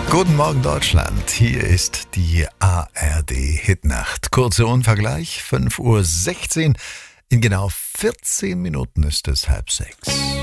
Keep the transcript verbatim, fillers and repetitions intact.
Guten Morgen Deutschland, hier ist die A R D-Hitnacht. Kurze Unvergleich, fünf Uhr sechzehn, in genau vierzehn Minuten ist es halb sechs.